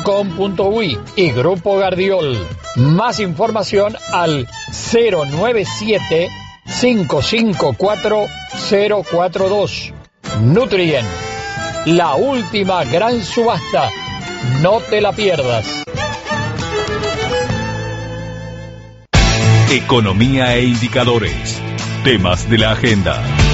.com.uy y Grupo Gardiol. Más información al 097 554 042. Nutrien, la última gran subasta. No te la pierdas. Economía e indicadores. Temas de la agenda.